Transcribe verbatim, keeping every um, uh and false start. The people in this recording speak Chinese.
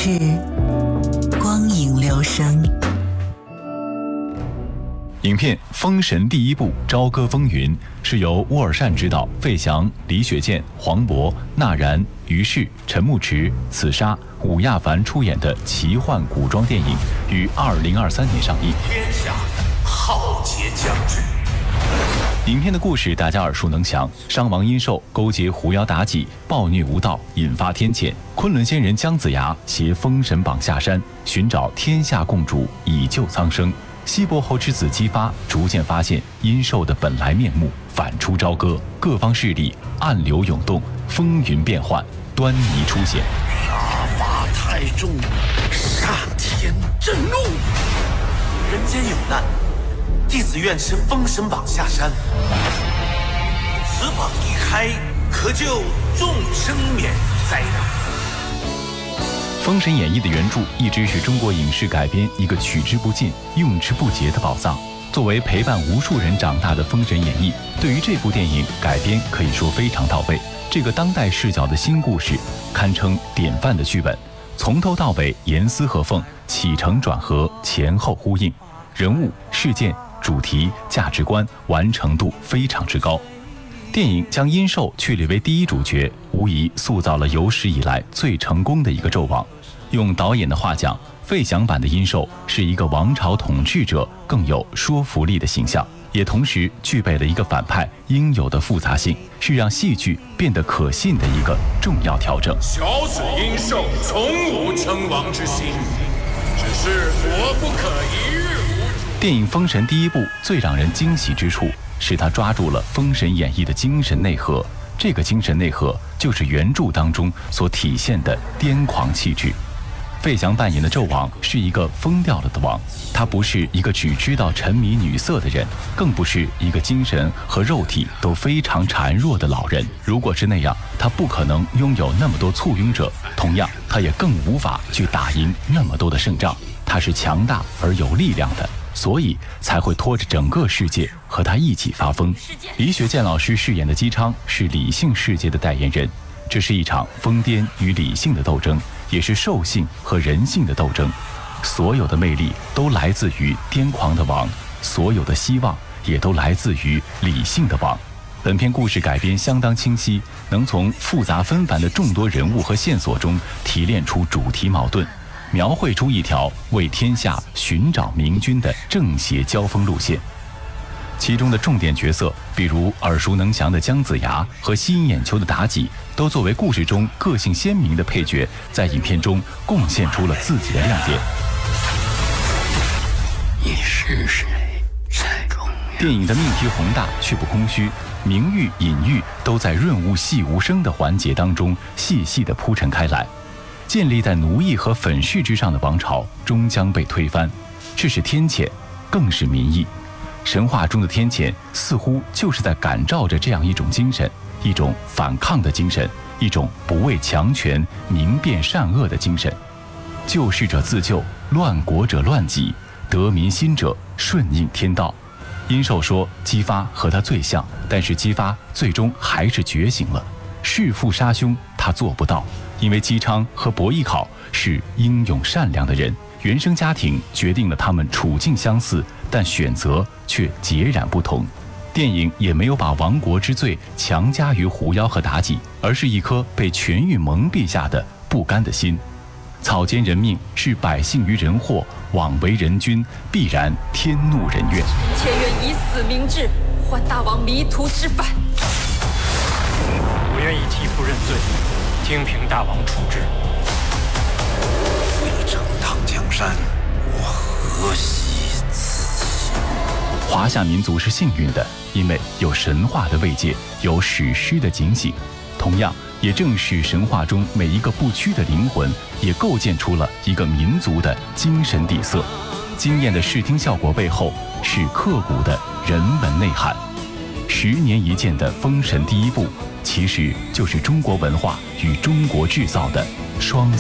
事，光影留声。 影片《封神》第一部《朝歌风云》是由乌尔善执导，费翔、李雪健、黄渤、纳然、于适、陈牧驰、此沙、武亚凡出演的奇幻古装电影，于二零二三年上映。 天下浩劫将至。 影片的故事大家耳熟能详，商王殷寿勾结狐妖妲己，暴虐无道，引发天谴。昆仑仙人姜子牙携封神榜下山，寻找天下共主，以救苍生。西伯侯之子姬发逐渐发现殷寿的本来面目，反出朝歌，各方势力暗流涌动，风云变幻，端倪出现。 杀伐太重，煞天震怒。人间有难，弟子愿持封神榜下山。此榜一开，可救众生免灾难。 《封神演义》的原著一直是中国影视改编一个取之不尽、用之不竭的宝藏。作为陪伴无数人长大的《封神演义》，对于这部电影改编可以说非常到位。这个当代视角的新故事，堪称典范的剧本，从头到尾严丝合缝，起承转合，前后呼应，人物、事件、主题、价值观完成度非常之高。电影将殷寿确立为第一主角，无疑塑造了有史以来最成功的一个纣王。用导演的话讲，费翔版的殷寿是一个王朝统治者更有说服力的形象，也同时具备了一个反派应有的复杂性，是让戏剧变得可信的一个重要调整。 小子殷寿从无称王之心，只是国不可一日无主。 电影《封神》第一部最让人惊喜之处，是他抓住了《封神演义》的精神内核，这个精神内核就是原著当中所体现的癫狂气质。费翔扮演的纣王是一个疯掉了的王，他不是一个只知道沉迷女色的人，更不是一个精神和肉体都非常孱弱的老人。如果是那样，他不可能拥有那么多簇拥者，同样，他也更无法去打赢那么多的胜仗。他是强大而有力量的，所以才会拖着整个世界和他一起发疯。李雪健老师饰演的姬昌是理性世界的代言人，这是一场疯癫与理性的斗争，也是兽性和人性的斗争。所有的魅力都来自于癫狂的王，所有的希望也都来自于理性的王。本片故事改编相当清晰，能从复杂纷繁的众多人物和线索中提炼出主题矛盾，描绘出一条为天下寻找明君的正邪交锋路线。其中的重点角色，比如耳熟能详的姜子牙和吸引眼球的妲己，都作为故事中个性鲜明的配角，在影片中贡献出了自己的亮点。 你是谁才重要？ 电影的命题宏大却不空虚，明喻隐喻都在润物细无声的环节当中细细地铺陈开来。建立在奴役和粉饰之上的王朝终将被推翻，这是天谴，更是民意。神话中的天谴似乎就是在感召着这样一种精神，一种反抗的精神，一种不畏强权、明辨善恶的精神。救世者自救，乱国者乱己，得民心者顺应天道。殷寿说姬发和他最像，但是姬发最终还是觉醒了。弑父杀兄他做不到，因为姬昌和伯邑考是英勇善良的人，原生家庭决定了他们处境相似，但选择却截然不同。电影也没有把亡国之罪强加于狐妖和妲己，而是一颗被权欲蒙蔽下的不甘的心。草菅人命，视百姓于人祸，枉为人君，必然天怒人怨。 妾愿以死明志，还大王迷途知返。 我愿意替父认罪，听凭大王处置。 为了正当江山，我何惜此心？ 华夏民族是幸运的，因为有神话的慰藉，有史诗的警醒。同样，也正是神话中每一个不屈的灵魂，也构建出了一个民族的精神底色。惊艳的视听效果背后，是刻骨的人文内涵。十年一见的《封神》第一部，其实就是中国文化与中国制造的双